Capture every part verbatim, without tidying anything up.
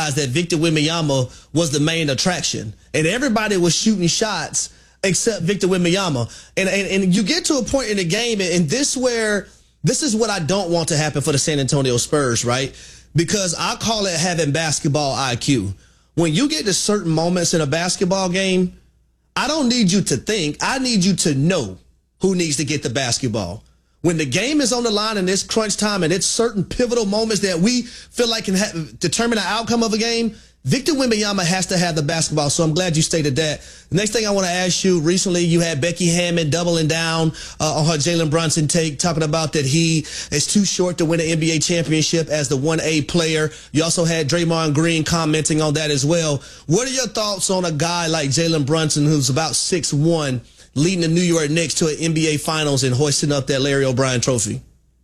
realized that Victor Wembanyama was the main attraction, and everybody was shooting shots except Victor Wembanyama. And, and and you get to a point in the game, and this where this is what I don't want to happen for the San Antonio Spurs, right? Because I call it having basketball I Q. When you get to certain moments in a basketball game, I don't need you to think. I need you to know who needs to get the basketball. When the game is on the line and it's crunch time and it's certain pivotal moments that we feel like can ha- determine the outcome of a game, Victor Wembanyama has to have the basketball. So I'm glad you stated that. The next thing I want to ask you, recently you had Becky Hammon doubling down uh, on her Jalen Brunson take, talking about that he is too short to win an N B A championship as the one A player. You also had Draymond Green commenting on that as well. What are your thoughts on a guy like Jalen Brunson, who's about six one, leading the New York Knicks to an N B A Finals and hoisting up that Larry O'Brien trophy?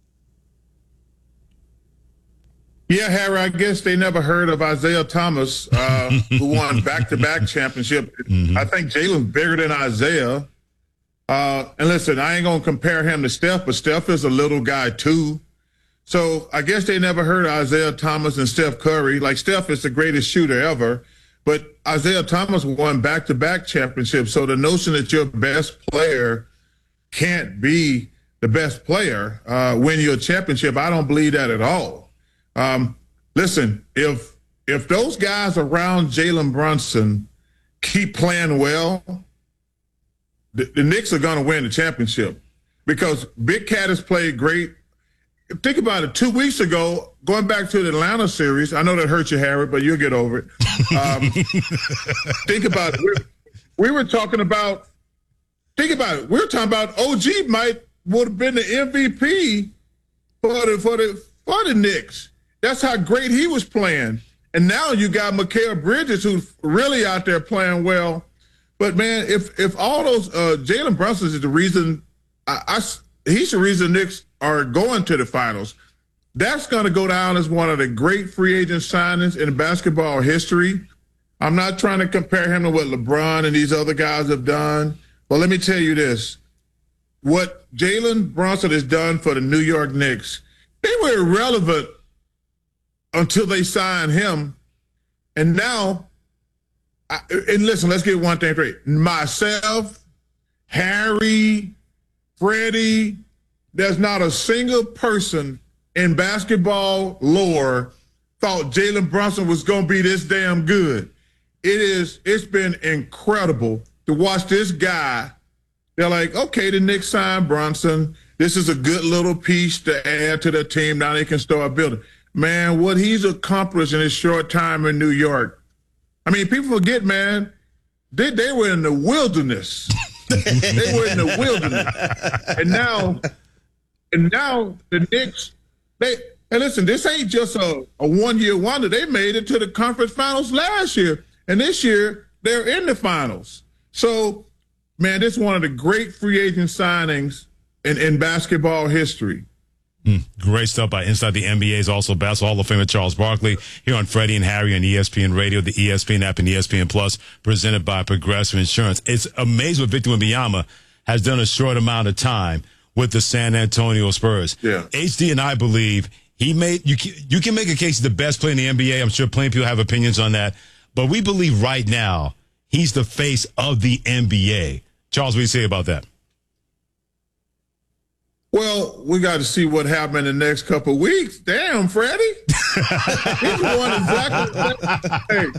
Yeah, Harry, I guess they never heard of Isaiah Thomas, uh, who won back-to-back championship. Mm-hmm. I think Jalen's bigger than Isaiah. Uh, and listen, I ain't going to compare him to Steph, but Steph is a little guy too. So I guess they never heard of Isaiah Thomas and Steph Curry. Like, Steph is the greatest shooter ever, but Isaiah Thomas won back-to-back championships. So the notion that your best player can't be the best player, uh, win your championship, I don't believe that at all. Um, listen, if if those guys around Jalen Brunson keep playing well, the, the Knicks are going to win the championship because Big Cat has played great. Think about it. Two weeks ago, going back to the Atlanta series, I know that hurt you, Harry, but you'll get over it. Um, think about it. We're, we were talking about, think about it. We were talking about O G might would have been the M V P for the, for the, for the Knicks. That's how great he was playing. And now you got Mikal Bridges, who's really out there playing well. But, man, if if all those uh, – Jalen Brunson is the reason I, I, he's the reason Knicks are going to the finals. That's going to go down as one of the great free agent signings in basketball history. I'm not trying to compare him to what LeBron and these other guys have done. But let me tell you this. What Jalen Brunson has done for the New York Knicks, they were irrelevant until they signed him. And now, I, and listen, let's get one thing straight. Myself, Harry, Freddie, there's not a single person in basketball lore thought Jalen Brunson was going to be this damn good. It is, it's been incredible to watch this guy. They're like, okay, the Knicks signed Brunson. This is a good little piece to add to the team. Now they can start building. Man, what he's accomplished in his short time in New York. I mean, people forget, man, they, they were in the wilderness. They were in the wilderness. And now, and now the Knicks, they, and listen, this ain't just a, a one-year wonder. They made it to the conference finals last year. And this year, they're in the finals. So, man, this is one of the great free agent signings in, in basketball history. Mm, great stuff by Inside the N B A's also Basketball Hall of Famer Charles Barkley here on Freddie and Harry on E S P N Radio, the E S P N app, and E S P N Plus, presented by Progressive Insurance. It's amazing what Victor Wembanyama has done a short amount of time with the San Antonio Spurs. Yeah. H D and I believe he made you can, you can make a case he's the best player in the N B A. I'm sure plenty of people have opinions on that, but we believe right now he's the face of the N B A. Charles, what do you say about that? Well, we got to see what happens in the next couple of weeks. Damn, Freddie. He's won exactly.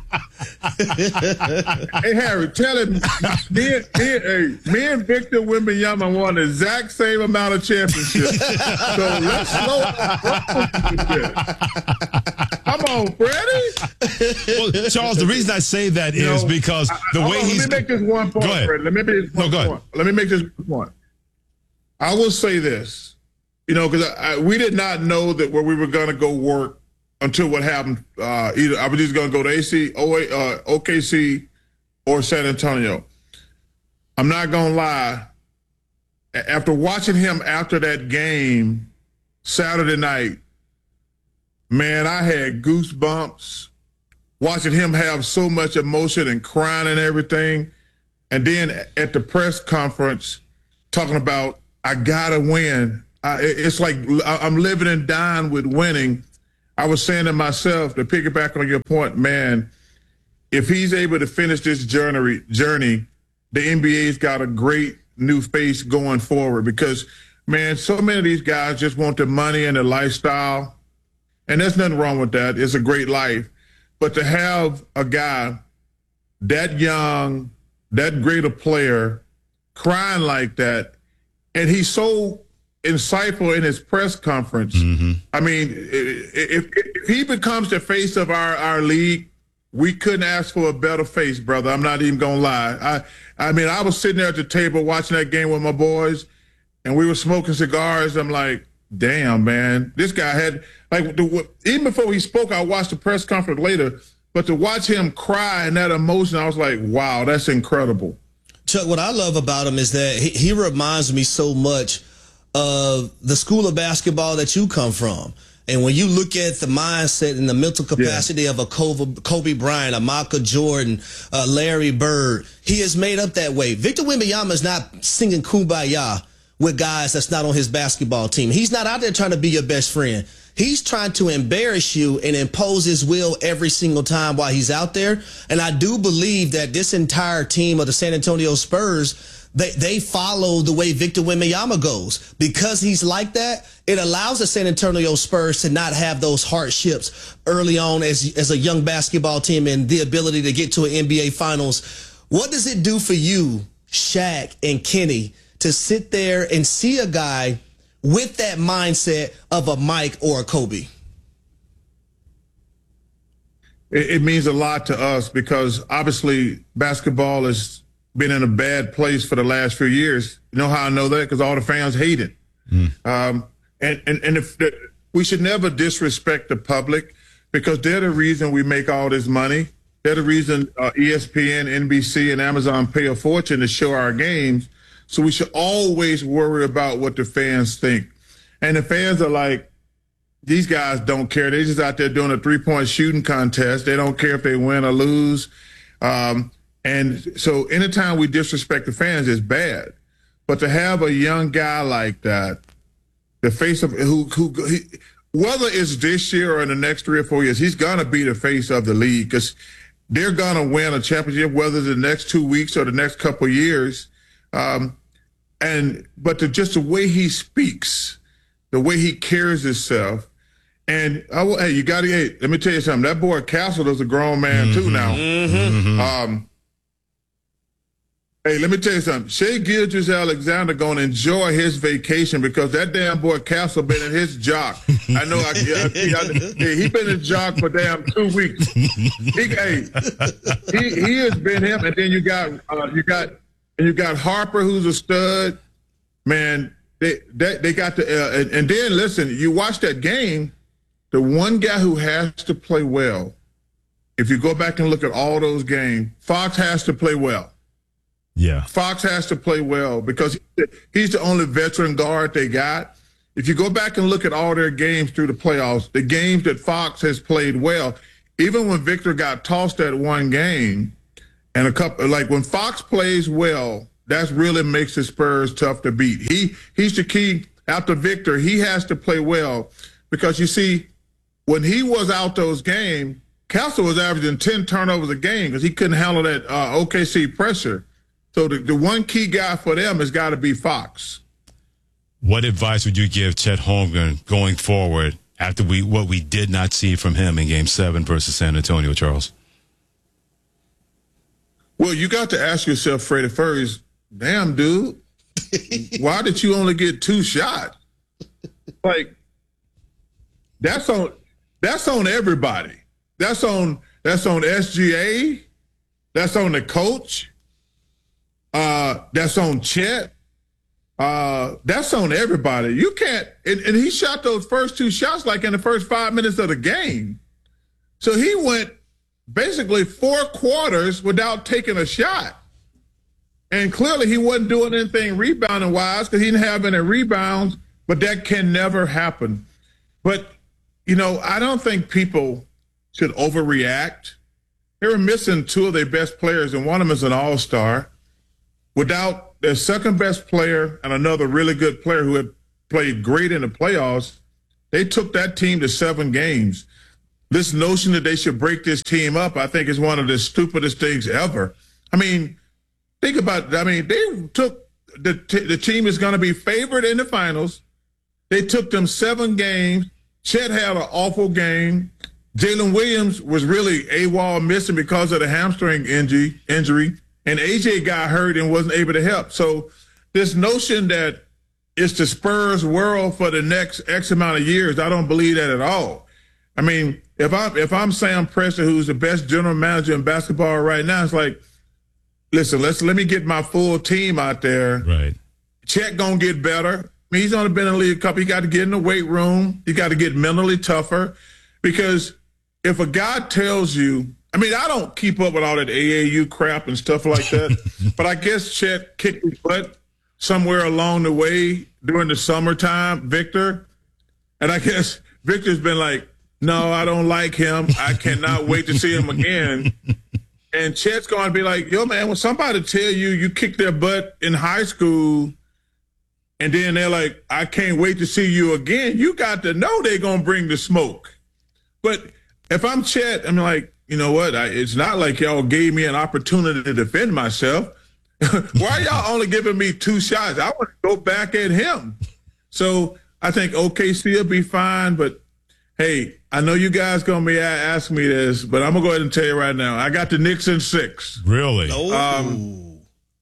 Hey. Hey, Harry, tell him me and, me, hey, me and Victor Wembanyama won the exact same amount of championships. So let's slow down. Come on, Freddie. Well, Charles, the reason I say that you is know, because the I, way on, he's. Let me make this one point, Freddie. Let me make this one no, go point. Ahead. Let me make this point. I will say this, you know, because I, I, we did not know that where we were going to go work until what happened. Uh, either I was just going to go to A C, o, uh, O K C or San Antonio. I'm not going to lie. After watching him after that game Saturday night, man, I had goosebumps watching him have so much emotion and crying and everything. And then at the press conference, talking about, I gotta win. I, it's like I'm living and dying with winning. I was saying to myself, to piggyback on your point, man, if he's able to finish this journey, journey, the N B A's got a great new face going forward because, man, so many of these guys just want the money and the lifestyle. And there's nothing wrong with that. It's a great life. But to have a guy that young, that great a player, crying like that, and he's so insightful in his press conference. Mm-hmm. I mean, if, if he becomes the face of our, our league, we couldn't ask for a better face, brother. I'm not even going to lie. I, I mean, I was sitting there at the table watching that game with my boys, and we were smoking cigars. I'm like, damn, man, this guy had, like, the, even before he spoke, I watched the press conference later, but to watch him cry and that emotion, I was like, wow, that's incredible. Chuck, what I love about him is that he, he reminds me so much of the school of basketball that you come from. And when you look at the mindset and the mental capacity yeah. of a Kobe, Kobe Bryant, a Michael Jordan, uh, Larry Bird, he is made up that way. Victor Wembanyama is not singing Kumbaya with guys that's not on his basketball team. He's not out there trying to be your best friend. He's trying to embarrass you and impose his will every single time while he's out there. And I do believe that this entire team of the San Antonio Spurs, they, they follow the way Victor Wembanyama goes. Because he's like that, it allows the San Antonio Spurs to not have those hardships early on as, as a young basketball team and the ability to get to an N B A Finals. What does it do for you, Shaq and Kenny, to sit there and see a guy with that mindset of a Mike or a Kobe? It, it means a lot to us because obviously basketball has been in a bad place for the last few years. You know how I know that? Because all the fans hate it. Mm. Um, and, and, and if the, we should never disrespect the public because they're the reason we make all this money. They're the reason uh, E S P N, N B C, and Amazon pay a fortune to show our games. So we should always worry about what the fans think. And the fans are like, these guys don't care. They're just out there doing a three-point shooting contest. They don't care if they win or lose. Um, and so anytime we disrespect the fans is bad. But to have a young guy like that, the face of who, who he, whether it's this year or in the next three or four years, he's going to be the face of the league because they're going to win a championship, whether it's the next two weeks or the next couple of years. Um, and but the, just the way he speaks, the way he carries himself, and oh, hey, you got to. Hey, let me tell you something. That boy Castle is a grown man mm-hmm. too now. Mm-hmm. Um, hey, let me tell you something. Shai Gilgeous-Alexander gonna enjoy his vacation because that damn boy Castle been in his jock. I know. I, I, I, I he been in jock for damn two weeks. He, hey, he, he has been him, and then you got uh, you got. And you got Harper, who's a stud. Man, they they, they got the uh, and, and then listen, you watch that game, the one guy who has to play well, if you go back and look at all those games, Fox has to play well. Yeah. Fox has to play well because he's the only veteran guard they got. If you go back and look at all their games through the playoffs, the games that Fox has played well, even when Victor got tossed that one game, and a couple, like when Fox plays well, that really makes the Spurs tough to beat. He he's the key. After Victor, he has to play well because you see, when he was out those games, Castle was averaging ten turnovers a game because he couldn't handle that uh, O K C pressure. So the, the one key guy for them has got to be Fox. What advice would you give Chet Holmgren going forward after we what we did not see from him in Game Seven versus San Antonio, Charles? Well, you got to ask yourself, Freddie, first, damn, dude, why did you only get two shots? Like, that's on that's on everybody. That's on that's on S G A. That's on the coach. Uh, that's on Chet. Uh, that's on everybody. You can't and, and he shot those first two shots like in the first five minutes of the game. So he went basically four quarters without taking a shot. And clearly he wasn't doing anything rebounding-wise because he didn't have any rebounds, but that can never happen. But, you know, I don't think people should overreact. They were missing two of their best players, and one of them is an all-star. Without their second-best player and another really good player who had played great in the playoffs, They took that team to seven games. This notion that they should break this team up, I think, is one of the stupidest things ever. I mean, think about it. I mean, they took the, t- the team is going to be favored in the finals. They took them seven games. Chet had an awful game. Jalen Williams was really AWOL missing because of the hamstring injury, injury, and A J got hurt and wasn't able to help. So this notion that it's the Spurs world for the next X amount of years, I don't believe that at all. I mean, if I'm if I'm Sam Presti, who's the best general manager in basketball right now, it's like, listen, let's let me get my full team out there. Right. Chet gonna get better. I mean, he's only been in the league a couple. He got to get in the weight room. You got to get mentally tougher, because if a guy tells you, I mean, I don't keep up with all that A A U crap and stuff like that, but I guess Chet kicked his butt somewhere along the way during the summertime, Victor. And I guess Victor's been like, no, I don't like him. I cannot wait to see him again. And Chet's going to be like, yo, man, when somebody tell you you kicked their butt in high school, and then they're like, I can't wait to see you again, you got to know they're going to bring the smoke. But if I'm Chet, I'm like, you know what? I, it's not like y'all gave me an opportunity to defend myself. Why are y'all only giving me two shots? I want to go back at him. So I think O K C will be fine. But, hey, I know you guys going to be asking me this, but I'm going to go ahead and tell you right now. I got the Knicks in six. Really? Um,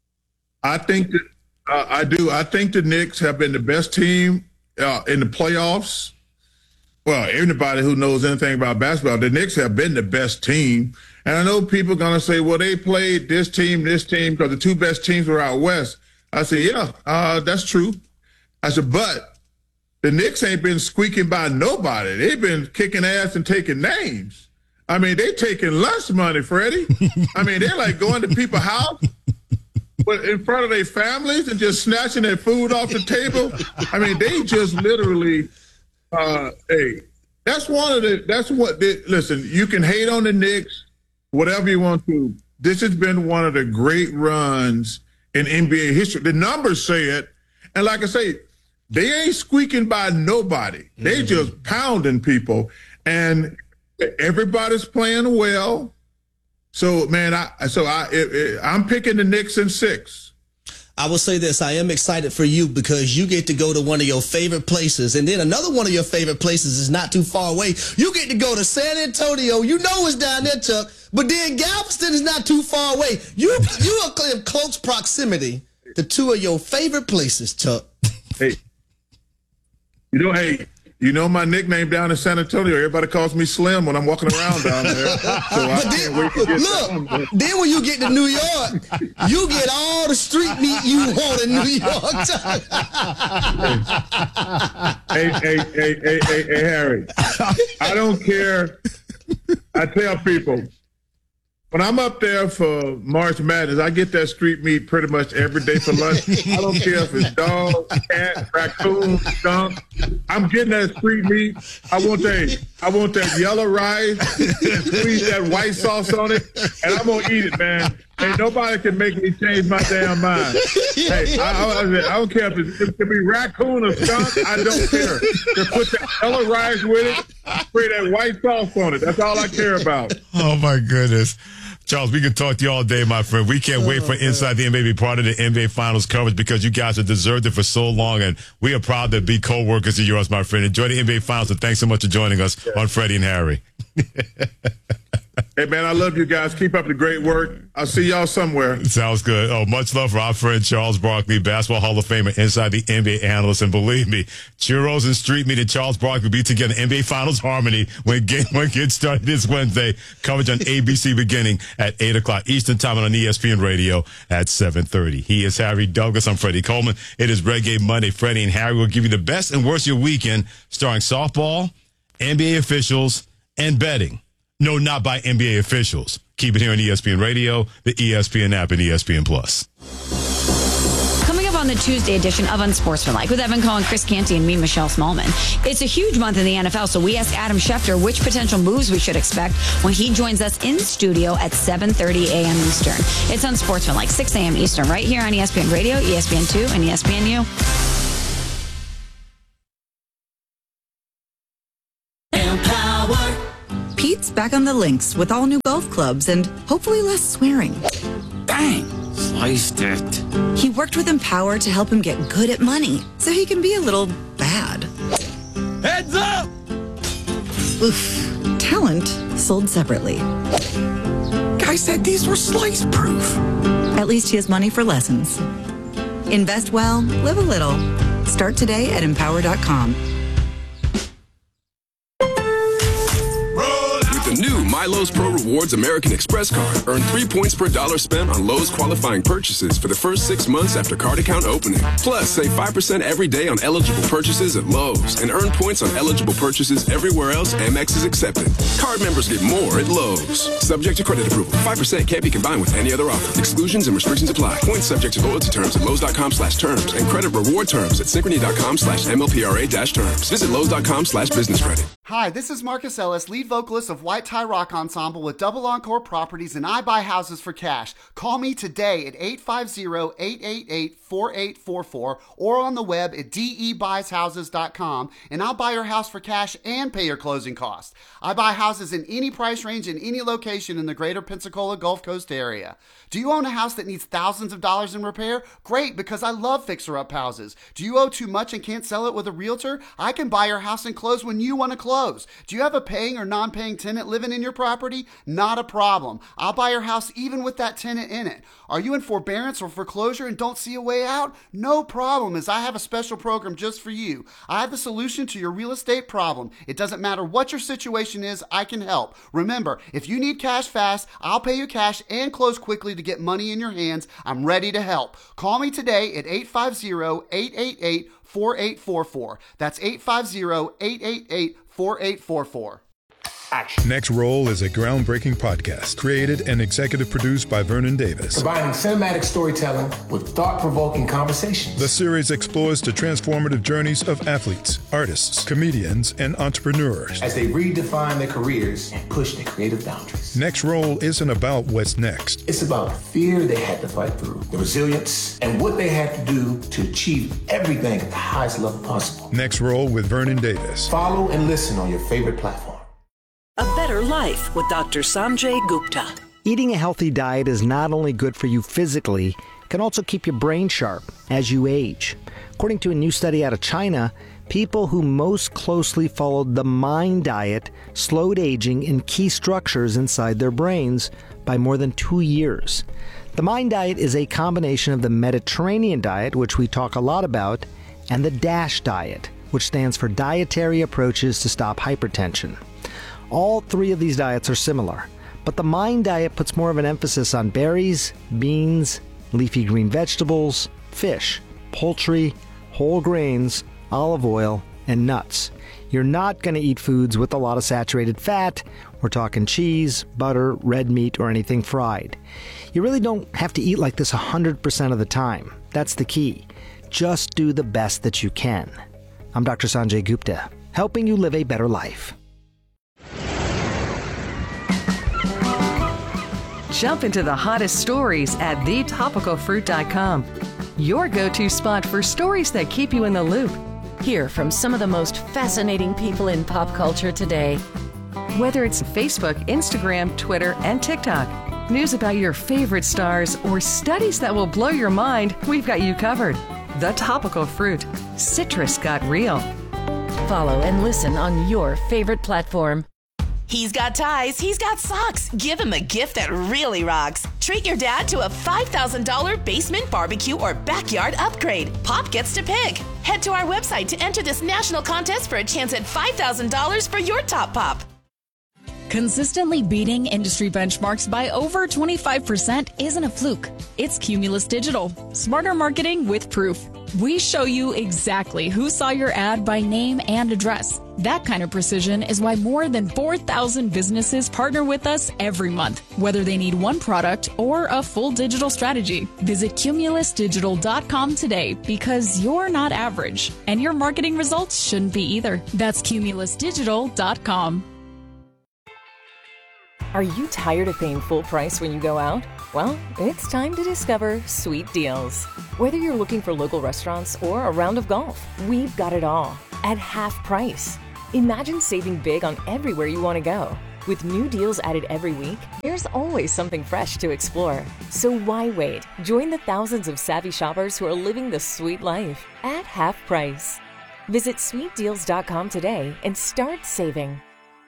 I think that uh, I do. I think the Knicks have been the best team uh, in the playoffs. Well, anybody who knows anything about basketball, the Knicks have been the best team. And I know people are going to say, well, they played this team, this team, because the two best teams were out west. I said, yeah, uh, that's true. I said, but the Knicks ain't been squeaking by nobody. They've been kicking ass and taking names. I mean, they taking lunch money, Freddie. I mean, they're like going to people's house, but in front of their families and just snatching their food off the table. I mean, they just literally, uh, hey, that's one of the, that's what, they, listen, you can hate on the Knicks, whatever you want to. This has been one of the great runs in N B A history. The numbers say it. And like I say, they ain't squeaking by nobody. They mm-hmm. just pounding people. And everybody's playing well. So, man, I so I it, it, I'm picking the Knicks in six. I will say this. I am excited for you because you get to go to one of your favorite places. And then another one of your favorite places is not too far away. You get to go to San Antonio. You know it's down there, Chuck. But then Galveston is not too far away. You, you are in close proximity to two of your favorite places, Chuck. Hey, you know, hey, you know my nickname down in San Antonio. Everybody calls me Slim when I'm walking around down there. So I then, can't wait to get look, down. Then when you get to New York, you get all the street meat you want in New York. hey, hey, hey, hey, hey, hey, Harry. I don't care. I tell people, when I'm up there for March Madness, I get that street meat pretty much every day for lunch. I don't care if it's dog, cat, raccoon, skunk. I'm getting that street meat. I want that. I want that yellow rice and squeeze that white sauce on it, and I'm gonna eat it, man. Ain't nobody can make me change my damn mind. Hey, I, I, I don't care if it's, it could be raccoon or skunk. I don't care. Just put that yellow rice with it, spray that white sauce on it. That's all I care about. Oh my goodness. Charles, we can talk to you all day, my friend. We can't oh, wait for Inside the N B A to be part of the N B A Finals coverage because you guys have deserved it for so long, and we are proud to be co-workers of yours, my friend. Enjoy the N B A Finals, and thanks so much for joining us yeah. on Freddie and Harry. Hey, man, I love you guys. Keep up the great work. I'll see y'all somewhere. Sounds good. Oh, much love for our friend Charles Barkley, Basketball Hall of Famer, Inside the N B A analyst. And believe me, churros and street meat and Charles Barkley will be together in N B A Finals harmony when game one gets started this Wednesday. Coverage on A B C beginning at eight o'clock Eastern Time and on E S P N Radio at seven thirty. He is Harry Douglas. I'm Freddie Coleman. It is Reggae Monday. Freddie and Harry will give you the best and worst of your weekend, starring softball, N B A officials, and betting. No, not by N B A officials. Keep it here on E S P N Radio, the E S P N app, and E S P N Plus. Coming up on the Tuesday edition of Unsportsmanlike with Evan Cohen, Chris Canty, and me, Michelle Smallman. It's a huge month in the N F L, so we asked Adam Schefter which potential moves we should expect when he joins us in studio at seven thirty a.m. Eastern. It's Unsportsmanlike, six a.m. Eastern, right here on E S P N Radio, E S P N two, and E S P N U. back on the links with all new golf clubs and hopefully less swearing. Dang, sliced it. He worked with Empower to help him get good at money so he can be a little bad. Heads up! Oof. Talent sold separately. Guy said these were slice proof. At least he has money for lessons. Invest well, live a little. Start today at empower dot com. The new My Lowe's Pro Rewards American Express card. Earn three points per dollar spent on Lowe's qualifying purchases for the first six months after card account opening. Plus, save five percent every day on eligible purchases at Lowe's and earn points on eligible purchases everywhere else Amex is accepted. Card members get more at Lowe's. Subject to credit approval. five percent can't be combined with any other offer. Exclusions and restrictions apply. Points subject to loyalty terms at Lowe's.com slash terms and credit reward terms at Synchrony.com slash MLPRA dash terms. Visit Lowe's.com slash business credit. Hi, this is Marcus Ellis, lead vocalist of White Tie Rock Ensemble with Double Encore Properties, and I buy houses for cash. Call me today at eight five zero, eight eight eight, four eight four four or on the web at d e buys houses dot com, and I'll buy your house for cash and pay your closing costs. I buy houses in any price range in any location in the greater Pensacola Gulf Coast area. Do you own a house that needs thousands of dollars in repair? Great, because I love fixer-up houses. Do you owe too much and can't sell it with a realtor? I can buy your house and close when you want to close. Do you have a paying or non-paying tenant living in your property? Not a problem. I'll buy your house even with that tenant in it. Are you in forbearance or foreclosure and don't see a way out? No problem, as I have a special program just for you. I have the solution to your real estate problem. It doesn't matter what your situation is, I can help. Remember, if you need cash fast, I'll pay you cash and close quickly to get money in your hands. I'm ready to help. Call me today at eight five zero, eight eight eight, four eight four four. That's eight five zero, eight eight eight, four eight four four. Action. Next Roll is a groundbreaking podcast created and executive produced by Vernon Davis. Combining cinematic storytelling with thought-provoking conversations. The series explores the transformative journeys of athletes, artists, comedians, and entrepreneurs as they redefine their careers and push their creative boundaries. Next Roll isn't about what's next. It's about the fear they had to fight through, the resilience, and what they had to do to achieve everything at the highest level possible. Next Roll with Vernon Davis. Follow and listen on your favorite platform. A Better Life with Doctor Sanjay Gupta. Eating a healthy diet is not only good for you physically, it can also keep your brain sharp as you age. According to a new study out of China, people who most closely followed the MIND diet slowed aging in key structures inside their brains by more than two years. The MIND diet is a combination of the Mediterranean diet, which we talk a lot about, and the DASH diet, which stands for Dietary Approaches to Stop Hypertension. All three of these diets are similar, but the MIND diet puts more of an emphasis on berries, beans, leafy green vegetables, fish, poultry, whole grains, olive oil, and nuts. You're not going to eat foods with a lot of saturated fat. We're talking cheese, butter, red meat, or anything fried. You really don't have to eat like this one hundred percent of the time. That's the key. Just do the best that you can. I'm Doctor Sanjay Gupta, helping you live a better life. Jump into the hottest stories at the topical fruit dot com. Your go-to spot for stories that keep you in the loop. Hear from some of the most fascinating people in pop culture today. Whether it's Facebook, Instagram, Twitter, and TikTok, news about your favorite stars, or studies that will blow your mind, we've got you covered. The Topical Fruit. Citrus got real. Follow and listen on your favorite platform. He's got ties, he's got socks. Give him a gift that really rocks. Treat your dad to a five thousand dollars basement barbecue or backyard upgrade. Pop gets to pick. Head to our website to enter this national contest for a chance at five thousand dollars for your top pop. Consistently beating industry benchmarks by over twenty-five percent isn't a fluke. It's Cumulus Digital. Smarter marketing with proof. We show you exactly who saw your ad by name and address. That kind of precision is why more than four thousand businesses partner with us every month, whether they need one product or a full digital strategy. Visit cumulus digital dot com today, because you're not average, and your marketing results shouldn't be either. That's cumulus digital dot com. Are you tired of paying full price when you go out? Well, it's time to discover Sweet Deals. Whether you're looking for local restaurants or a round of golf, we've got it all at half price. Imagine saving big on everywhere you want to go. With new deals added every week, there's always something fresh to explore. So why wait? Join the thousands of savvy shoppers who are living the sweet life at half price. Visit sweet deals dot com today and start saving.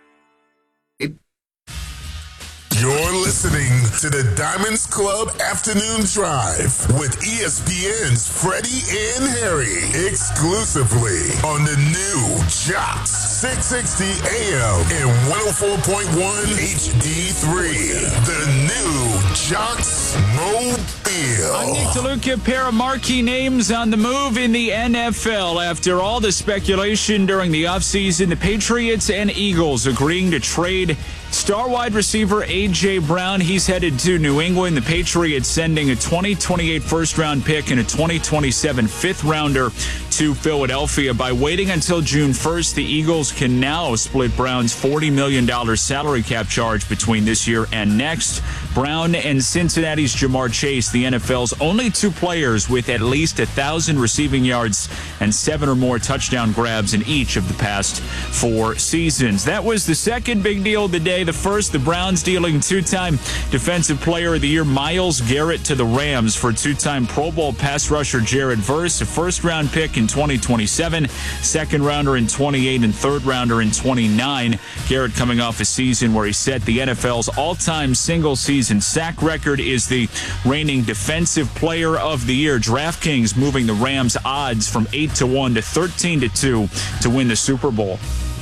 You're listening to the Diamonds Club Afternoon Drive with E S P N's Freddie and Harry, exclusively on the new Jocks six sixty A M and one oh four point one H D three. The new Jocks Mobile. I'm Nick DeLuca. A pair of marquee names on the move in the N F L. After all the speculation during the offseason, the Patriots and Eagles agreeing to trade star wide receiver A J. Brown. He's headed to New England. The Patriots sending a twenty twenty-eight first-round pick and a twenty twenty-seven fifth-rounder to Philadelphia. By waiting until June first, the Eagles can now split Brown's forty million dollars salary cap charge between this year and next. Brown and Cincinnati's Jamar Chase, the N F L's only two players with at least one thousand receiving yards and seven or more touchdown grabs in each of the past four seasons. That was the second big deal of the day. The first, the Browns dealing two-time Defensive Player of the Year Myles Garrett to the Rams for two-time Pro Bowl pass rusher Jared Verse, a first-round pick in twenty twenty-seven, second-rounder in twenty-eight, and third-rounder in twenty-nine. Garrett coming off a season where he set the N F L's all-time single-season sack record, is the reigning Defensive Player of the Year. DraftKings moving the Rams' odds from eight to one to thirteen to two to win the Super Bowl.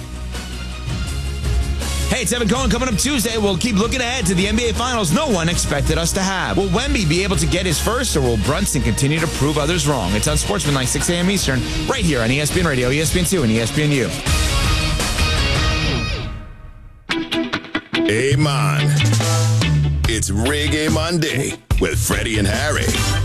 Hey, it's Evan Cohen. Coming up Tuesday, we'll keep looking ahead to the N B A Finals no one expected us to have. Will Wemby be able to get his first, or will Brunson continue to prove others wrong? It's on Sportsmanlike, six a.m. Eastern, right here on E S P N Radio, E S P N two, and E S P N U. Hey, man. It's Reggae Monday with Freddie and Harry.